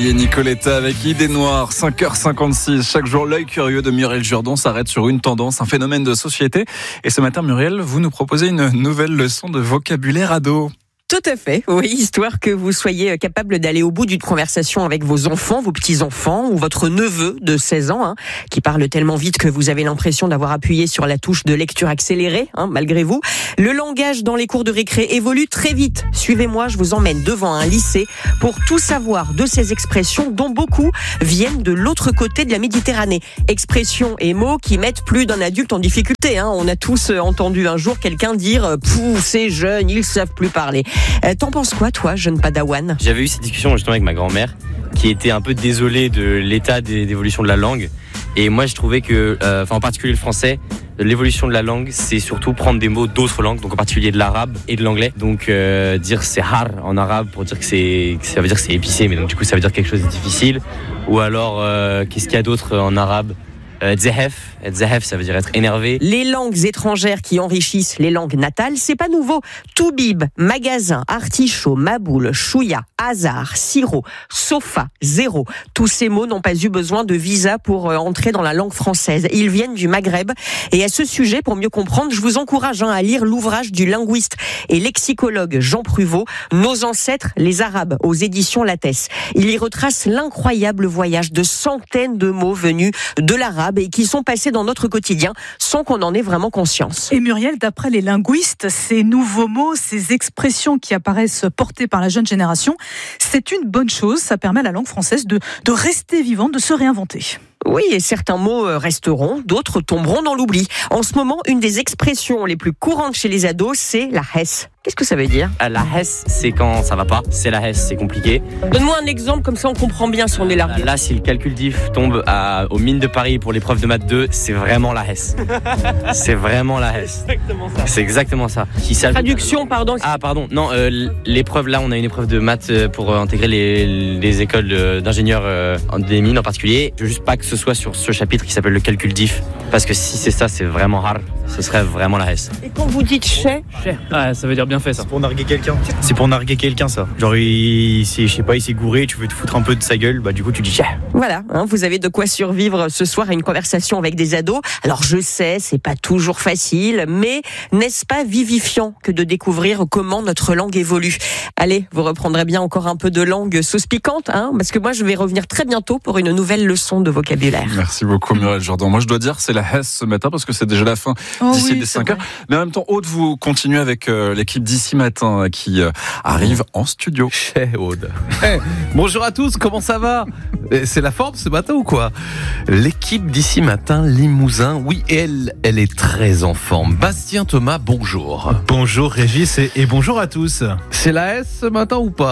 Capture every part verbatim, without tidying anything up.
Charlie et Nicoletta avec Idée Noire, cinq heures cinquante-six. Chaque jour, l'œil curieux de Muriel Jourdan s'arrête sur une tendance, un phénomène de société. Et ce matin, Muriel, vous nous proposez une nouvelle leçon de vocabulaire ado. Tout à fait, oui, histoire que vous soyez capable d'aller au bout d'une conversation avec vos enfants, vos petits-enfants ou votre neveu de seize ans, hein, qui parle tellement vite que vous avez l'impression d'avoir appuyé sur la touche de lecture accélérée, hein, malgré vous. Le langage dans les cours de récré évolue très vite. Suivez-moi, je vous emmène devant un lycée pour tout savoir de ces expressions dont beaucoup viennent de l'autre côté de la Méditerranée. Expressions et mots qui mettent plus d'un adulte en difficulté, hein. On a tous entendu un jour quelqu'un dire « Pouh, ces jeunes, ils savent plus parler ». Euh, t'en penses quoi, toi, jeune padawan ? J'avais eu cette discussion justement avec ma grand-mère, qui était un peu désolée de l'état d'évolution de la langue. Et moi, je trouvais que, euh, enfin en particulier le français, l'évolution de la langue, c'est surtout prendre des mots d'autres langues, donc en particulier de l'arabe et de l'anglais. Donc euh, dire c'est har en arabe pour dire que c'est, que ça veut dire que c'est épicé, mais donc du coup ça veut dire quelque chose de difficile. Ou alors euh, qu'est-ce qu'il y a d'autre en arabe ? Euh, Zehef, Zehef, ça veut dire être énervé. Les langues étrangères qui enrichissent les langues natales, c'est pas nouveau. Toubib, magasin, artichaut, maboule, chouïa, hasard, sirop, sofa, zéro. Tous ces mots n'ont pas eu besoin de visa pour euh, entrer dans la langue française. Ils viennent du Maghreb. Et à ce sujet, pour mieux comprendre, je vous encourage hein, à lire l'ouvrage du linguiste et lexicologue Jean Pruvot, Nos ancêtres, les Arabes, aux éditions Lattès. Il y retrace l'incroyable voyage de centaines de mots venus de l'arabe et qui sont passés dans notre quotidien sans qu'on en ait vraiment conscience. Et Muriel, d'après les linguistes, ces nouveaux mots, ces expressions qui apparaissent portées par la jeune génération, c'est une bonne chose. Ça permet à la langue française de, de rester vivante, de se réinventer. Oui, et certains mots resteront, d'autres tomberont dans l'oubli. En ce moment, une des expressions les plus courantes chez les ados, c'est la hesse. Qu'est-ce que ça veut dire ? La hesse, c'est quand ça va pas. C'est la hesse, c'est compliqué. Donne-moi un exemple, comme ça on comprend bien si on est largué. Là, si le calcul diff tombe à, aux mines de Paris pour l'épreuve de maths deux, c'est vraiment la hesse. C'est vraiment la hesse. C'est exactement ça. C'est exactement ça. Qui Traduction, pardon. Ah, pardon. Non, euh, l'épreuve, là, on a une épreuve de maths pour intégrer les, les écoles d'ingénieurs euh, des mines en particulier. Je veux juste pas que ce soit sur ce chapitre qui s'appelle le calcul diff. Parce que si c'est ça, c'est vraiment hard. Ce serait vraiment la hesse. Et quand vous dites chais, ah, ça veut dire bien fait ça. C'est pour narguer quelqu'un. C'est pour narguer quelqu'un ça. Genre il, il je sais pas, il s'est gouré, tu veux te foutre un peu de sa gueule, bah du coup tu dis chais. Voilà, hein, vous avez de quoi survivre ce soir à une conversation avec des ados. Alors je sais, c'est pas toujours facile, mais n'est-ce pas vivifiant que de découvrir comment notre langue évolue ? Allez, vous reprendrez bien encore un peu de langue sauce piquante, hein, parce que moi je vais revenir très bientôt pour une nouvelle leçon de vocabulaire. Merci beaucoup Muriel Jourdan. Moi je dois dire c'est la hesse ce matin parce que c'est déjà la fin Oh d'ici oui, les cinq heures. Mais en même temps, Aude, vous continuez avec euh, l'équipe d'ici matin qui euh, arrive en studio. Chez Aude. Hey, bonjour à tous, comment ça va ? C'est la forme ce matin ou quoi ? L'équipe d'ici matin Limousin, oui, elle, elle est très en forme. Bastien Thomas, bonjour. Bonjour Régis et, et bonjour à tous. C'est la S ce matin ou pas ?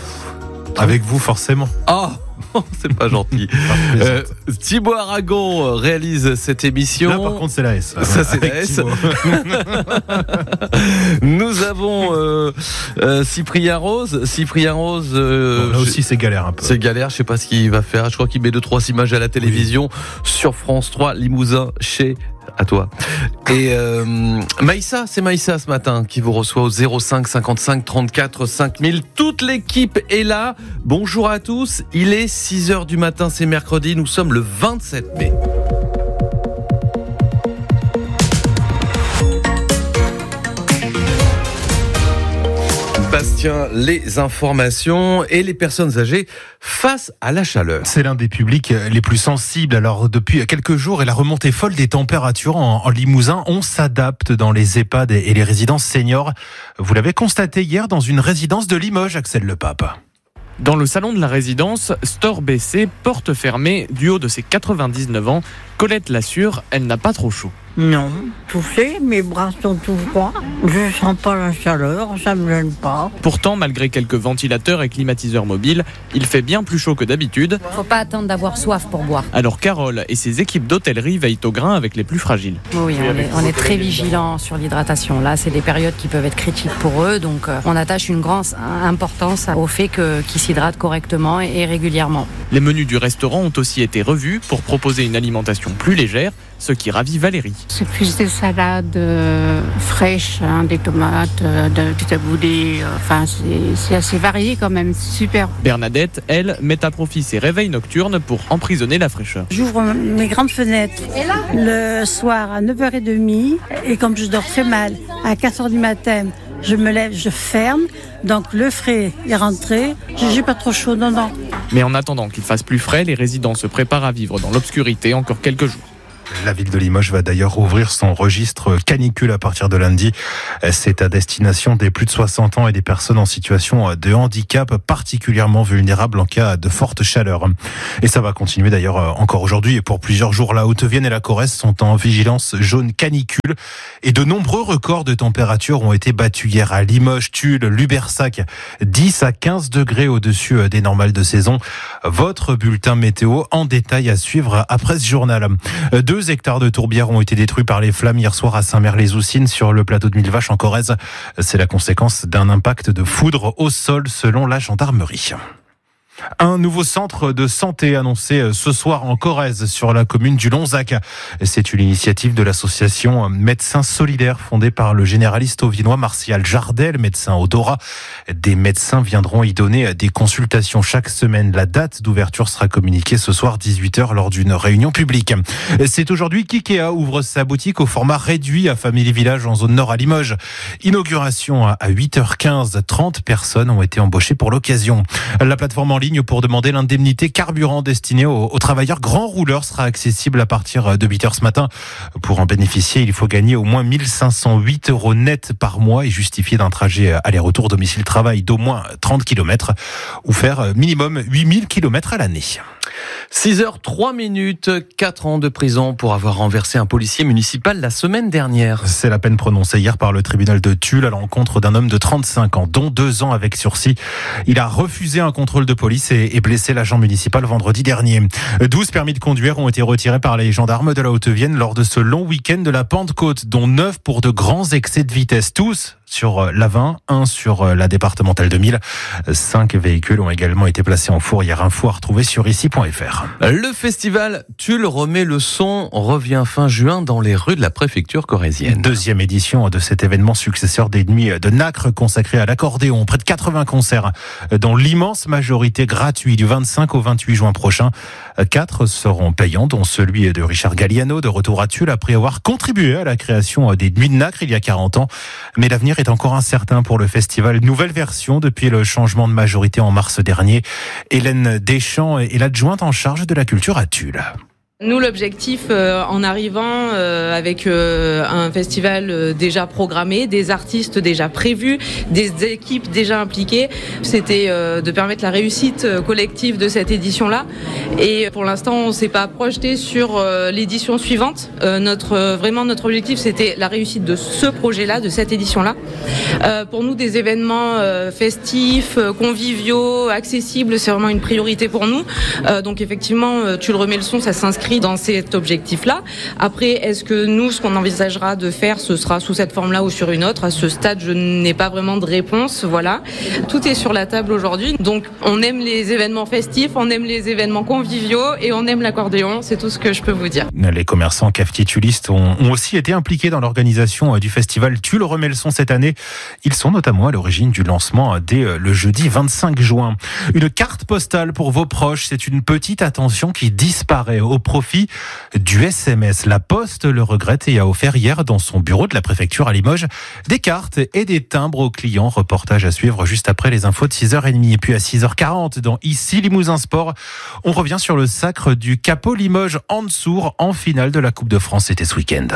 Avec vous forcément. Oh, c'est pas gentil. euh, Thibaut Aragon réalise cette émission. Là par contre c'est la S. Ça c'est la S. Nous avons euh, euh, Cyprien Rose. Cyprien Rose. Euh, bon, là aussi c'est galère un peu. C'est galère, je sais pas ce qu'il va faire. Je crois qu'il met deux trois images à la télévision oui. Sur France trois, Limousin chez. À toi. Et euh, Maïssa, c'est Maïssa ce matin qui vous reçoit au zéro cinq cinquante-cinq trente-quatre cinq mille. Toute l'équipe est là. Bonjour à tous. Il est six heures du matin, c'est mercredi. Nous sommes le vingt-sept mai. Bastien, les informations et les personnes âgées face à la chaleur. C'est l'un des publics les plus sensibles. Alors depuis quelques jours et la remontée folle des températures en, en Limousin, on s'adapte dans les EHPAD et les résidences seniors. Vous l'avez constaté hier dans une résidence de Limoges, Axel Le Pape. Dans le salon de la résidence, store baissé, porte fermée, du haut de ses quatre-vingt-dix-neuf ans, Colette l'assure, elle n'a pas trop chaud. Non, touché, mes bras sont tout froids. Je sens pas la chaleur, ça me gêne pas. Pourtant, malgré quelques ventilateurs et climatiseurs mobiles, il fait bien plus chaud que d'habitude. Faut pas attendre d'avoir soif pour boire. Alors Carole et ses équipes d'hôtellerie veillent au grain avec les plus fragiles. Oui, on est, on est très vigilants sur l'hydratation. Là, c'est des périodes qui peuvent être critiques pour eux, donc euh, on attache une grande importance au fait que, qu'ils s'hydratent correctement et régulièrement. Les menus du restaurant ont aussi été revus pour proposer une alimentation plus légère, ce qui ravit Valérie. C'est plus des salades euh, fraîches, hein, des tomates, euh, de, du taboulé. Euh, enfin, c'est, c'est assez varié quand même, c'est super. Bernadette, elle, met à profit ses réveils nocturnes pour emprisonner la fraîcheur. J'ouvre mes grandes fenêtres le soir à neuf heures trente et comme je dors très mal, à quatre heures du matin, je me lève, je ferme, donc le frais est rentré, j'ai pas trop chaud, non, non. Mais en attendant qu'il fasse plus frais, les résidents se préparent à vivre dans l'obscurité encore quelques jours. La ville de Limoges va d'ailleurs ouvrir son registre canicule à partir de lundi. C'est à destination des plus de soixante ans et des personnes en situation de handicap particulièrement vulnérables en cas de forte chaleur. Et ça va continuer d'ailleurs encore aujourd'hui et pour plusieurs jours. La Haute-Vienne et la Corrèze sont en vigilance jaune canicule et de nombreux records de température ont été battus hier à Limoges, Tulle, Lubersac, dix à quinze degrés au-dessus des normales de saison. Votre bulletin météo en détail à suivre après ce journal. Deux Deux hectares de tourbières ont été détruits par les flammes hier soir à Saint-Mère-les-Oussines sur le plateau de Millevaches en Corrèze. C'est la conséquence d'un impact de foudre au sol selon la gendarmerie. Un nouveau centre de santé annoncé ce soir en Corrèze sur la commune du Lonzac. C'est une initiative de l'association Médecins Solidaires fondée par le généraliste ovinois Martial Jardel, médecin au Dora. Des médecins viendront y donner des consultations chaque semaine. La date d'ouverture sera communiquée ce soir dix-huit heures lors d'une réunion publique. C'est aujourd'hui qu'IKEA ouvre sa boutique au format réduit à Family Village en zone nord à Limoges. Inauguration à huit heures quinze. trente personnes ont été embauchées pour l'occasion. La plateforme en ligne pour demander l'indemnité carburant destinée aux, aux travailleurs grands rouleurs sera accessible à partir de huit heures ce matin. Pour en bénéficier, il faut gagner au moins mille cinq cent huit euros net par mois et justifier d'un trajet aller-retour domicile-travail d'au moins trente kilomètres ou faire minimum huit mille kilomètres à l'année. six heures trois minutes, quatre ans de prison pour avoir renversé un policier municipal la semaine dernière. C'est la peine prononcée hier par le tribunal de Tulle à l'encontre d'un homme de trente-cinq ans, dont deux ans avec sursis. Il a refusé un contrôle de police et blessé l'agent municipal vendredi dernier. douze permis de conduire ont été retirés par les gendarmes de la Haute-Vienne lors de ce long week-end de la Pentecôte, dont neuf pour de grands excès de vitesse, tous sur l'A vingt, un sur la départementale deux mille. Cinq véhicules ont également été placés en four hier. Info à retrouver sur ici point f r. Le festival Tulle remet le son revient fin juin dans les rues de la préfecture corrézienne. Deuxième édition de cet événement successeur des nuits de Nacre consacré à l'accordéon. Près de quatre-vingts concerts dont l'immense majorité gratuits du vingt-cinq au vingt-huit juin prochain. Quatre seront payants, dont celui de Richard Galliano, de retour à Tulle après avoir contribué à la création des nuits de Nacre il y a quarante ans. Mais l'avenir est encore incertain pour le festival. Nouvelle version depuis le changement de majorité en mars dernier. Hélène Deschamps est l'adjointe en charge de la culture à Tulle. Nous, l'objectif euh, en arrivant euh, avec euh, un festival euh, déjà programmé, des artistes déjà prévus, des équipes déjà impliquées, c'était euh, de permettre la réussite euh, collective de cette édition-là. Et pour l'instant, on ne s'est pas projeté sur euh, l'édition suivante. Euh, notre, euh, vraiment, notre objectif, c'était la réussite de ce projet-là, de cette édition-là. Euh, pour nous, des événements euh, festifs, euh, conviviaux, accessibles, c'est vraiment une priorité pour nous. Euh, donc effectivement, euh, tu le remets le son, ça s'inscrit dans cet objectif-là. Après, est-ce que nous, ce qu'on envisagera de faire, ce sera sous cette forme-là ou sur une autre? À ce stade, je n'ai pas vraiment de réponse. Voilà. Tout est sur la table aujourd'hui. Donc, on aime les événements festifs, on aime les événements conviviaux et on aime l'accordéon. C'est tout ce que je peux vous dire. Les commerçants cafetiers tullistes ont, ont aussi été impliqués dans l'organisation du festival Tulle remet le son cette année. Ils sont notamment à l'origine du lancement dès le jeudi vingt-cinq juin. Une carte postale pour vos proches, c'est une petite attention qui disparaît au profit du S M S. La Poste le regrette et a offert hier dans son bureau de la préfecture à Limoges des cartes et des timbres aux clients. Reportage à suivre juste après les infos de six heures trente. Et puis à six heures quarante, dans Ici Limousin Sport, on revient sur le sacre du Capot Limoges Ansour en finale de la Coupe de France. C'était ce week-end.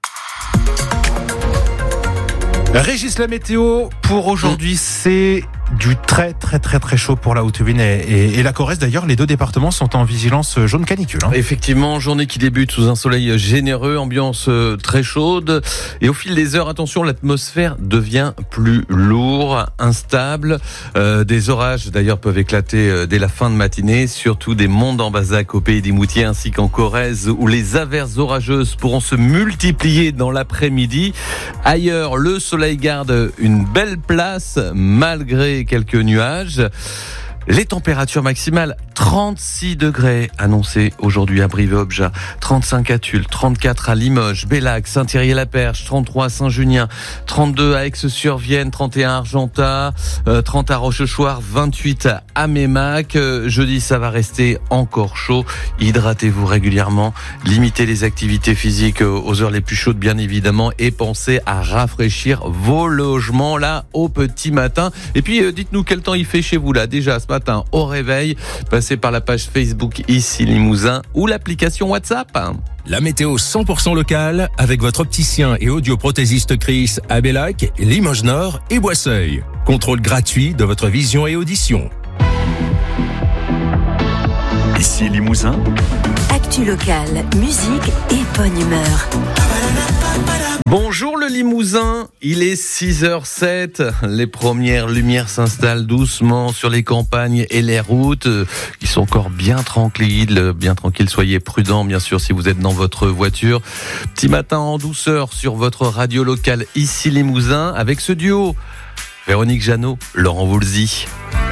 Régis, la météo pour aujourd'hui, c'est du très très très très chaud pour la Haute-Vienne et, et, et la Corrèze. D'ailleurs, les deux départements sont en vigilance jaune canicule. Hein. Effectivement, journée qui débute sous un soleil généreux, ambiance très chaude. Et au fil des heures, attention, l'atmosphère devient plus lourde, instable. Euh, des orages, d'ailleurs, peuvent éclater dès la fin de matinée, surtout des monts d'Ambazac au pays d'Imoutier ainsi qu'en Corrèze, où les averses orageuses pourront se multiplier dans l'après-midi. Ailleurs, le soleil garde une belle place, malgré quelques nuages. Les températures maximales, trente-six degrés annoncés aujourd'hui à Brive-Obja, trente-cinq à Tulle, trente-quatre à Limoges, Bellac, Saint-Thierry-la-Perche, trente-trois à Saint-Junien, trente-deux à Aix-sur-Vienne, trente et un à Argentat, euh, trente à Rochechouart, vingt-huit à Mémac. Euh, jeudi, ça va rester encore chaud. Hydratez-vous régulièrement, limitez les activités physiques aux heures les plus chaudes bien évidemment et pensez à rafraîchir vos logements là au petit matin. Et puis euh, dites-nous quel temps il fait chez vous là déjà ce matin au réveil. Passez par la page Facebook Ici Limousin ou l'application WhatsApp. La météo cent pour cent locale avec votre opticien et audioprothésiste Chris à Bellac, Limoges Nord et Boisseuil. Contrôle gratuit de votre vision et audition. Ici Limousin. Actu locale, musique et bonne humeur. Bonjour le Limousin, il est six heures sept, les premières lumières s'installent doucement sur les campagnes et les routes qui sont encore bien tranquilles, bien tranquilles, soyez prudents bien sûr si vous êtes dans votre voiture. Petit matin en douceur sur votre radio locale Ici Limousin avec ce duo, Véronique Jeannot, Laurent Voulzy.